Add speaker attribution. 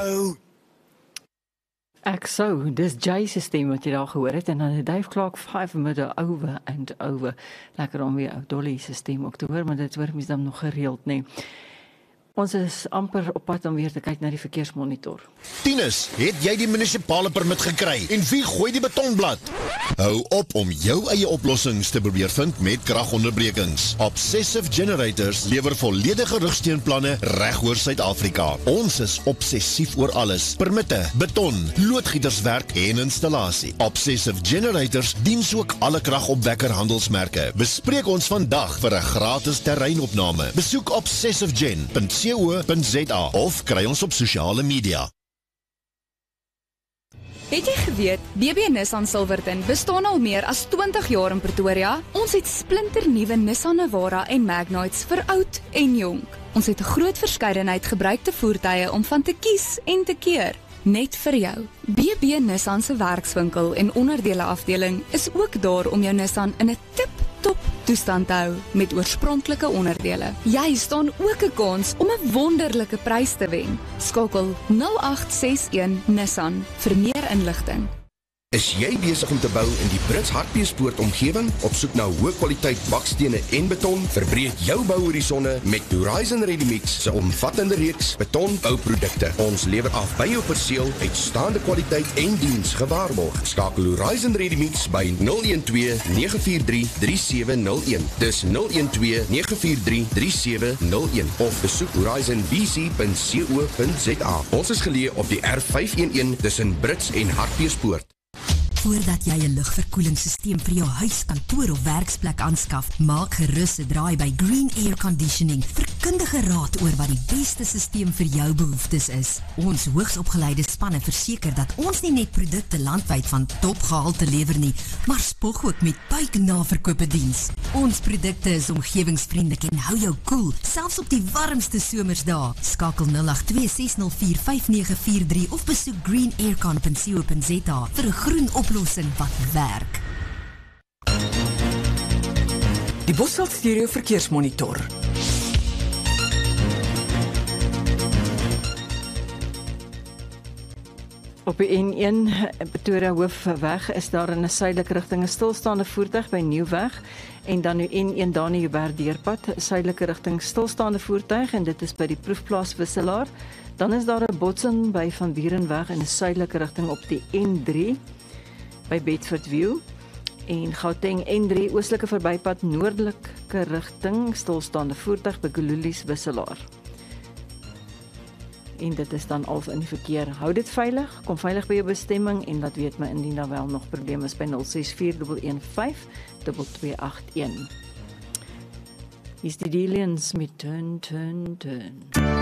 Speaker 1: nou.
Speaker 2: Ek sou, dis Jay se stem wat jy daar gehoor het, en dan het Dave Clark 5 minute over and over. Lekker om weer Dolly se stem ook te hoor, maar dit hoor mens dan nog gereeld, nee. Ons is amper op pad om weer te kyk na die verkeersmonitor.
Speaker 3: Tinus, het jy die munisipale permit gekry? En wie gooi die betonblad? Hou op om jou eie oplossings te probeer vind met kragonderbrekings. Obsessive Generators lewer volledige rugsteunplanne reg oor Suid-Afrika. Ons is obsessief oor alles. Permitte, beton, loodgieterswerk en installasie. Obsessive Generators dien ook alle kragopwekker handelsmerke. Bespreek ons vandag vir 'n gratis terreinopname. Besoek obsessivegen.co.za of kry ons op sosiale media.
Speaker 4: Het jy geweet, BB Nissan Silverton bestaan al meer as 20 jaar in Pretoria? Ons het splinternuwe Nissan Navara en Magnites vir oud en jonk. Ons het 'n groot verskeidenheid gebruikte voertuie om van te kies en te keer. Net vir jou. BB Nissan se werkswinkel en onderdele afdeling is ook daar om jou Nissan in 'n tip-top toestand te hou met oorspronklike onderdele. Jy staan ook 'n kans om 'n wonderlike prys te wen. Skakel 0861 Nissan vir meer inligting.
Speaker 5: Is jy besig om te bou in die Brits Hartbeespoort omgewing? Op soek na hoë kwaliteit bakstene en beton? Verbreek jou bouhorisonne met Horizon Ready-Mix se omvattende reeks betonbouprodukte. Ons lewer af by jou perseel, uitstaande kwaliteit en diens gewaarborg. Skakel Horizon Ready-Mix by 012 943 3701. Dis 012 943 3701 of besoek horizonbc.co.za. Ons is geleë op die R511 tussen Brits en Hartbeespoort.
Speaker 6: Voordat jy 'n lugverkoelingsstelsel vir jou huis, kantoor of werksplek aanskaf, maak gerus 'n draai by Green Air Conditioning vir kundige raad oor wat die beste stelsel vir jou behoeftes is. Ons hoogsopgeleide spanne verseker dat ons nie net produkte landwyd van topgehalte lewer nie, maar spog ook met buiknaverkope diens. Ons produkte is omgewingsvriendelik en hou jou koel, selfs op die warmste somersdae. Skakel 0826045943 of besoek greenaircon.co.za vir 'n groen oplossing wat werk.
Speaker 1: Die Bosveld Stereo Verkeersmonitor.
Speaker 2: Op die N1 Pretoria Hoofweg is daar in 'n suidelike rigting 'n stilstaande voertuig by Nieuwweg, en dan die N1 Dani Joubert deurpad, suidelike rigting stilstaande voertuig, en dit is by die proefplaas Wisselaar. Dan is daar 'n botsing by Van Burenweg in 'n suidelike rigting op die N3 by Bedford View, en Gauteng N3 oostelike verbypad noordelike rigting stilstaande voertuig by Gululies Wisselaar. En dit is dan al in die verkeer. Hou dit veilig, kom veilig by jou bestemming en laat weet my indien daar wel nog probleme is by 0641152281. Hier's die Delians met Turn, Turn, Turn.